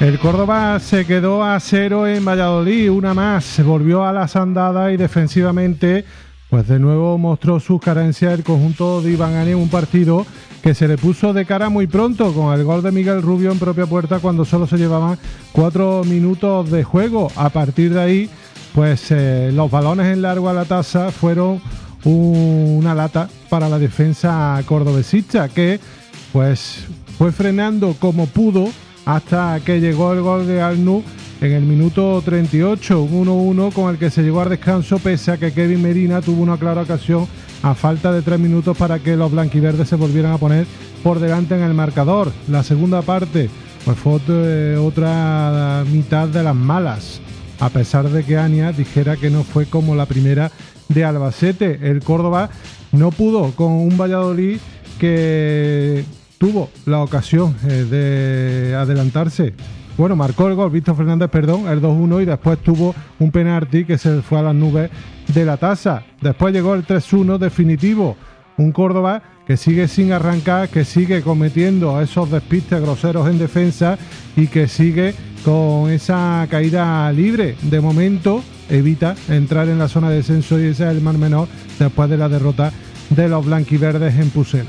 El Córdoba se quedó a 0 en Valladolid, una más, se volvió a las andadas y defensivamente pues de nuevo mostró sus carencias el conjunto de Iván Ani en un partido que se le puso de cara muy pronto con el gol de Miguel Rubio en propia puerta cuando solo se llevaban 4 minutos de juego. A partir de ahí pues los balones en largo a la taza fueron una lata para la defensa cordobesista, que pues fue frenando como pudo hasta que llegó el gol de Alnú en el minuto 38, un 1-1 con el que se llegó al descanso, pese a que Kevin Medina tuvo una clara ocasión a falta de 3 minutos para que los blanquiverdes se volvieran a poner por delante en el marcador. La segunda parte pues fue otra mitad de las malas, a pesar de que Ania dijera que no fue como la primera de Albacete. El Córdoba no pudo con un Valladolid que tuvo la ocasión de adelantarse. Bueno, marcó el gol Víctor Fernández, perdón, el 2-1, y después tuvo un penalti que se fue a las nubes de la taza. Después llegó el 3-1 definitivo. Un Córdoba que sigue sin arrancar, que sigue cometiendo esos despistes groseros en defensa y que sigue con esa caída libre. De momento evita entrar en la zona de descenso y ese es el mal menor después de la derrota de los blanquiverdes en Pucela.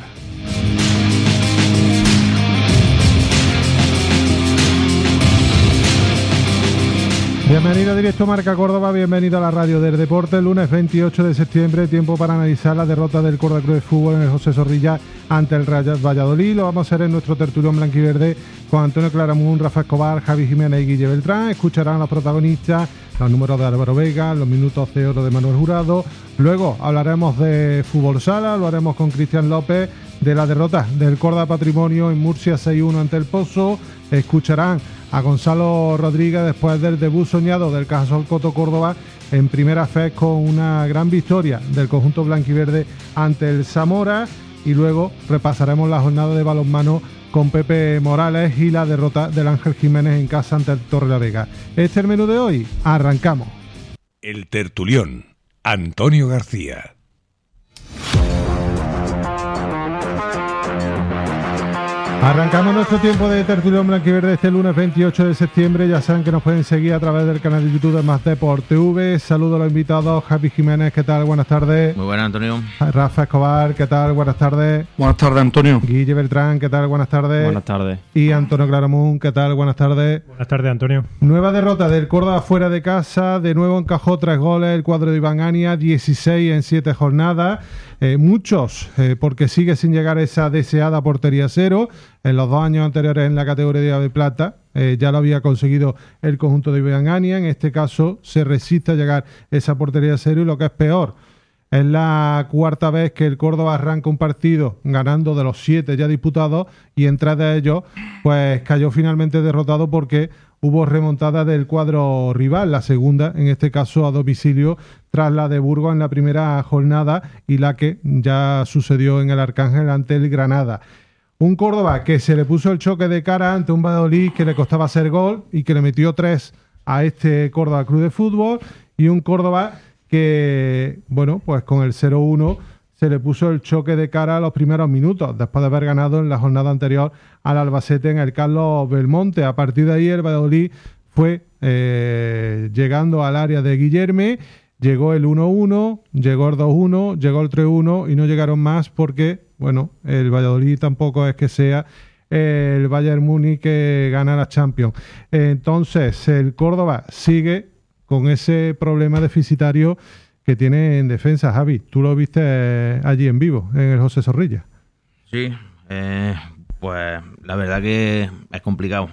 Bienvenido directo Marca Córdoba, bienvenido a la radio del deporte. El lunes 28 de septiembre, tiempo para analizar la derrota del Córdoba Club de Fútbol en el José Zorrilla ante el Rayo Valladolid. Lo vamos a hacer en nuestro tertulión blanquiverde con Antonio Claramunt, Rafa Escobar, Javi Jiménez y Guille Beltrán. Escucharán a los protagonistas, los números de Álvaro Vega, los minutos de oro de Manuel Jurado. Luego hablaremos de fútbol sala, lo haremos con Cristian López, de la derrota del Córdoba Patrimonio en Murcia 6-1 ante el Pozo. Escucharán a Gonzalo Rodríguez después del debut soñado del Cajasol Coto Córdoba en primera fe con una gran victoria del conjunto blanquiverde ante el Zamora, y luego repasaremos la jornada de balonmano con Pepe Morales y la derrota del Ángel Jiménez en casa ante el Torrelavega. Este es el menú de hoy, arrancamos. El tertulión, Antonio García. Arrancamos nuestro tiempo de tertulión blanquiverde este lunes 28 de septiembre. Ya saben que nos pueden seguir a través del canal de YouTube de Más Deport TV. Saludos a los invitados. Javi Jiménez, ¿qué tal? Buenas tardes. Muy buenas, Antonio. Rafa Escobar, ¿qué tal? Buenas tardes. Buenas tardes, Antonio. Guille Beltrán, ¿qué tal? Buenas tardes. Buenas tardes. Y Antonio Claramunt, ¿qué tal? Buenas tardes. Buenas tardes, Antonio. Nueva derrota del Córdoba fuera de casa. De nuevo encajó 3 goles el cuadro de Iván Ania, 16 en 7 jornadas. Muchos, porque sigue sin llegar esa deseada portería cero. En los 2 años anteriores en la categoría de plata ya lo había conseguido el conjunto de Iván Ania. En este caso se resiste a llegar esa portería cero, y lo que es peor, es la 4ª vez que el Córdoba arranca un partido ganando de los 7 ya disputados, y en 3 de ellos pues cayó finalmente derrotado porque hubo remontada del cuadro rival, la segunda, en este caso a domicilio, tras la de Burgos en la primera jornada y la que ya sucedió en el Arcángel ante el Granada. Un Córdoba que se le puso el choque de cara ante un Valladolid que le costaba hacer gol y que le metió 3 a este Córdoba Club de Fútbol, y un Córdoba que, bueno, pues con el 0-1 se le puso el choque de cara a los primeros minutos, después de haber ganado en la jornada anterior al Albacete en el Carlos Belmonte. A partir de ahí el Valladolid fue llegando al área de Guillerme, llegó el 1-1, llegó el 2-1, llegó el 3-1 y no llegaron más porque, bueno, el Valladolid tampoco es que sea el Bayern Múnich que gana la Champions. Entonces el Córdoba sigue con ese problema deficitario que tiene en defensa. Javi, tú lo viste allí en vivo, en el José Zorrilla. Sí, pues la verdad que es complicado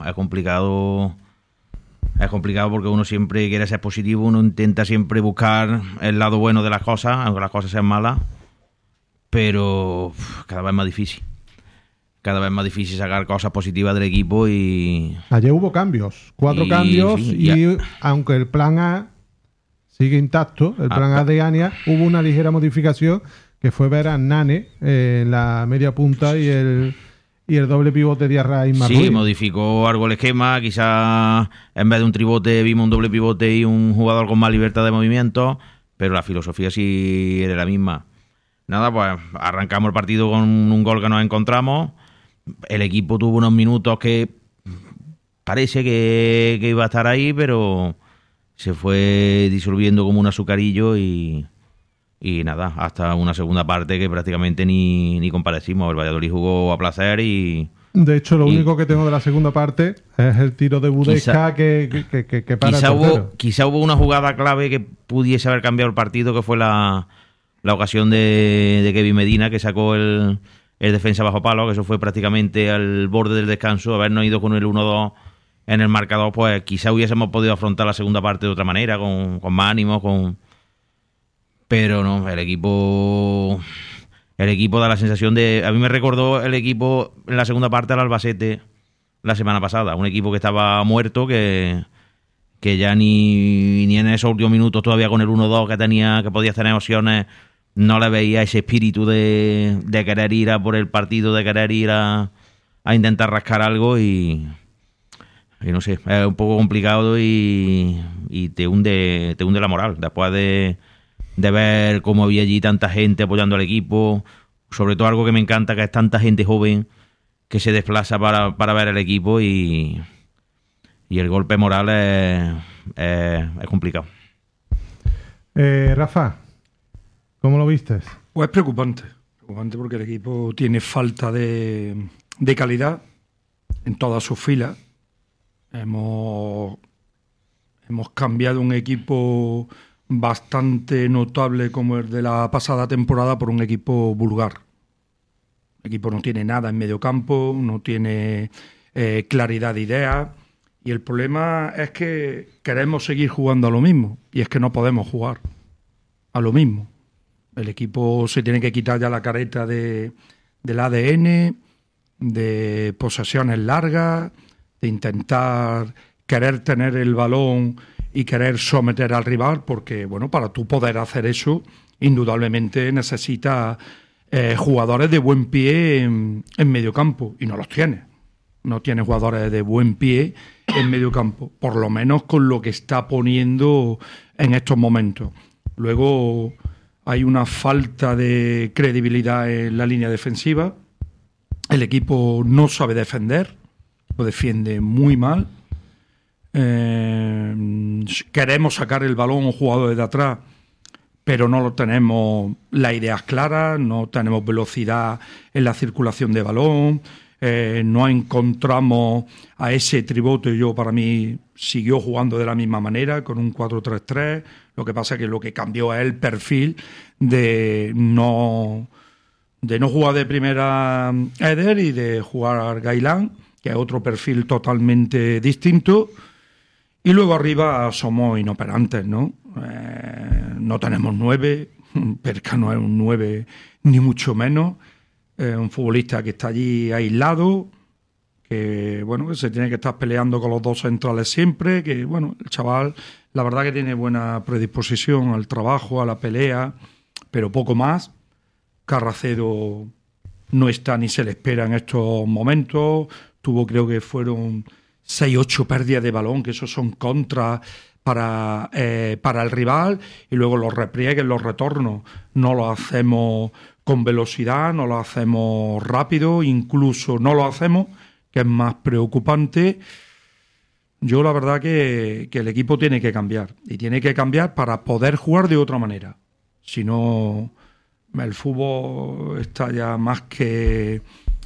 porque uno siempre quiere ser positivo, uno intenta siempre buscar el lado bueno de las cosas, aunque las cosas sean malas, pero cada vez más difícil. Cada vez más difícil sacar cosas positivas del equipo. Y ayer hubo cambios, 4 cambios, sí, y aunque el plan A sigue intacto, el plan A de Ania, hubo una ligera modificación que fue ver a Nane en la media punta y el doble pivote de Arraiz Marruí. Sí, modificó algo el esquema, quizás en vez de un tribote vimos un doble pivote y un jugador con más libertad de movimiento, pero la filosofía sí era la misma. Nada, pues arrancamos el partido con un gol que nos encontramos. El equipo tuvo unos minutos que parece que iba a estar ahí, pero se fue disolviendo como un azucarillo y nada, hasta una segunda parte que prácticamente ni comparecimos. El Valladolid jugó a placer y... De hecho, lo único que tengo de la segunda parte es el tiro de Budesca que para quizá hubo una jugada clave que pudiese haber cambiado el partido, que fue la ocasión de Kevin Medina, que sacó el defensa bajo palo, que eso fue prácticamente al borde del descanso. Habernos ido con el 1-2 en el marcador, pues quizá hubiésemos podido afrontar la segunda parte de otra manera, con más ánimo, pero no, el equipo da la sensación de... A mí me recordó el equipo en la segunda parte al Albacete la semana pasada, un equipo que estaba muerto, que ya ni en esos últimos minutos todavía con el 1-2 que podías tener opciones, no le veía ese espíritu de querer ir a por el partido, de querer ir a intentar rascar algo y no sé, es un poco complicado y te hunde la moral después de ver cómo había allí tanta gente apoyando al equipo, sobre todo algo que me encanta, que es tanta gente joven que se desplaza para ver el equipo y el golpe moral es complicado. Rafa, ¿cómo lo vistes? Pues es preocupante porque el equipo tiene falta de calidad en todas sus filas. Hemos cambiado un equipo bastante notable como el de la pasada temporada por un equipo vulgar. El equipo no tiene nada en medio campo, no tiene claridad de ideas, y el problema es que queremos seguir jugando a lo mismo, y es que no podemos jugar a lo mismo. El equipo se tiene que quitar ya la careta del ADN, de posesiones largas, de intentar querer tener el balón y querer someter al rival, porque bueno, para tú poder hacer eso, indudablemente necesitas jugadores de buen pie en medio campo, y no los tienes. No tiene jugadores de buen pie en medio campo, por lo menos con lo que está poniendo en estos momentos. Luego hay una falta de credibilidad en la línea defensiva. El equipo no sabe defender, lo defiende muy mal. Queremos sacar el balón a un jugador desde atrás, pero no lo tenemos las ideas claras, no tenemos velocidad en la circulación de balón, no encontramos a ese Tribote. Yo, para mí, siguió jugando de la misma manera, con un 4-3-3, lo que pasa es que lo que cambió es el perfil de no jugar de primera Eder y de jugar Gailán, que es otro perfil totalmente distinto. Y luego arriba somos inoperantes, ¿no? No tenemos 9, Perca no es un 9 ni mucho menos, un futbolista que está allí aislado, que bueno, que se tiene que estar peleando con los dos centrales siempre, que bueno, el chaval la verdad que tiene buena predisposición al trabajo, a la pelea, pero poco más. Carracedo no está ni se le espera en estos momentos, creo que fueron 6-8 pérdidas de balón, que esos son contras para el rival, y luego los repliegues, los retornos, no los hacemos con velocidad, no lo hacemos rápido, incluso no lo hacemos, que es más preocupante. Yo la verdad que el equipo tiene que cambiar, y tiene que cambiar para poder jugar de otra manera. Si no, el fútbol está ya más que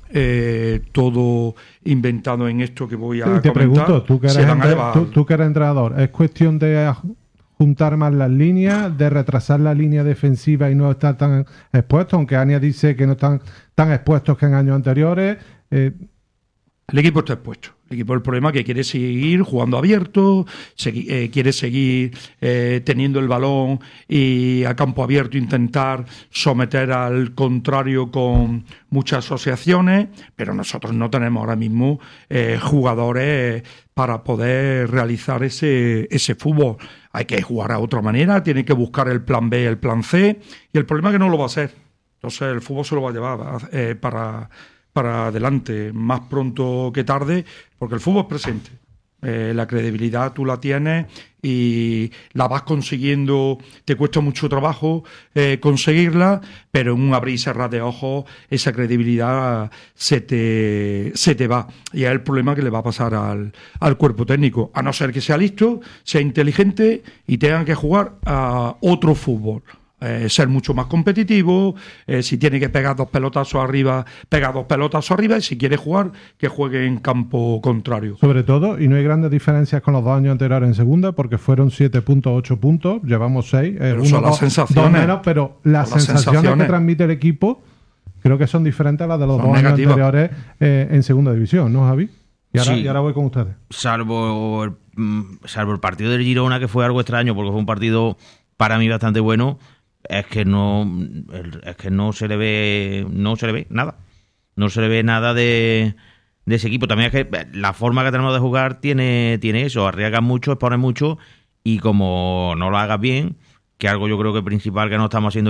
todo inventado en esto que voy a comentar. Te pregunto, tú que eres entrenador, ¿es cuestión de juntar más las líneas, de retrasar la línea defensiva y no estar tan expuestos? Aunque Ania dice que no están tan expuestos que en años anteriores. El equipo está expuesto. El equipo, el problema es que quiere seguir jugando abierto, quiere seguir teniendo el balón y a campo abierto intentar someter al contrario con muchas asociaciones, pero nosotros no tenemos ahora mismo jugadores para poder realizar ese fútbol. Hay que jugar a otra manera, tiene que buscar el plan B, el plan C, y el problema es que no lo va a hacer. Entonces el fútbol se lo va a llevar para adelante, más pronto que tarde, porque el fútbol es presente. La credibilidad tú la tienes y la vas consiguiendo, te cuesta mucho trabajo conseguirla, pero en un abrir y cerrar de ojos esa credibilidad se te va. Y es el problema que le va a pasar al cuerpo técnico, a no ser que sea listo, sea inteligente y tenga que jugar a otro fútbol. Ser mucho más competitivo, si tiene que pegar 2 pelotazos arriba, pega 2 pelotazos arriba, y si quiere jugar, que juegue en campo contrario. Sobre todo, y no hay grandes diferencias con los 2 años anteriores en segunda, porque fueron 7.8 puntos, llevamos 6. Pero son las sensaciones. 2 menos, pero las sensaciones que transmite el equipo creo que son diferentes a las de los 2 años anteriores en segunda división, ¿no, Javi? Y ahora voy con ustedes. Salvo el partido del Girona, que fue algo extraño, porque fue un partido para mí bastante bueno. Es que no se le ve nada. No se le ve nada de ese equipo. También es que la forma que tenemos de jugar tiene eso. Arriesgas mucho, expones mucho, y como no lo hagas bien, que algo yo creo que principal que no estamos haciendo